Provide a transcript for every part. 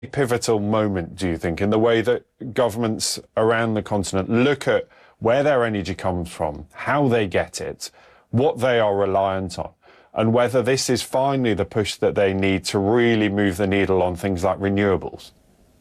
pivotal moment, do you think, in the way that governments around the continent look at where their energy comes from, how they get it, what they are reliant on, and whether this is finally the push that they need to really move the needle on things like renewables?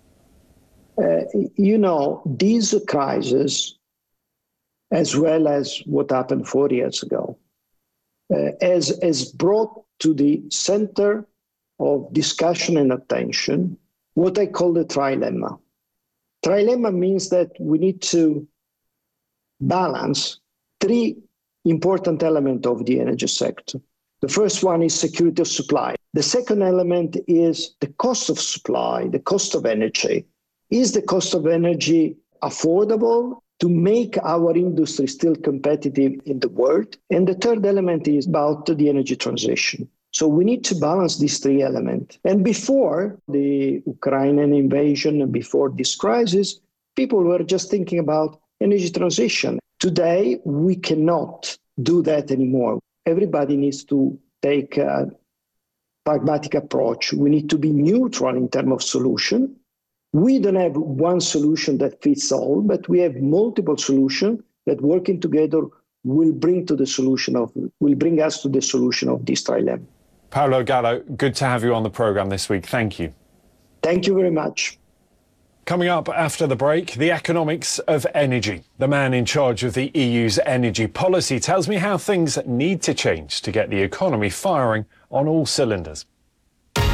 These crises, as well as what happened 4 years ago, has brought to the center of discussion and attention what I call the trilemma. Trilemma means that we need to balance three important elements of the energy sector. The first one is security of supply. The second element is the cost of supply, the cost of energy. Is the cost of energy affordable to make our industry still competitive in the world? And the third element is about the energy transition. So we need to balance these three elements. And before the Ukrainian invasion and before this crisis, people were just thinking about energy transition. Today, we cannot do that anymore. Everybody needs to take a pragmatic approach. We need to be neutral in terms of solution. We don't have one solution that fits all, but we have multiple solutions that working together will bring us to the solution of this trilemma. Paolo Gallo, good to have you on the programme this week. Thank you. Thank you very much. Coming up after the break, the economics of energy. The man in charge of the EU's energy policy tells me how things need to change to get the economy firing on all cylinders.